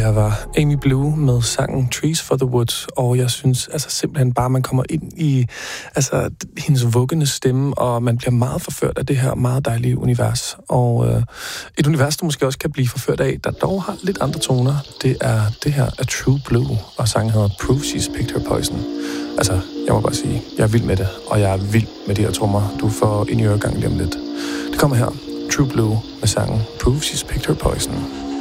her var Amy Blue med sangen Trees for the Woods, og jeg synes altså simpelthen bare, man kommer ind i hendes vuggende stemme, og man bliver meget forført af det her meget dejlige univers. Og et univers, der måske også kan blive forført af, der dog har lidt andre toner, det er det her af True Blue, og sangen hedder Proof She's Picked Her Poison. Altså, jeg må bare sige, jeg er vild med det, og jeg er vild med de her trommer, du får ind i øregangen lige om lidt. Det kommer her, True Blue med sangen Proof She's Picked Her Poison.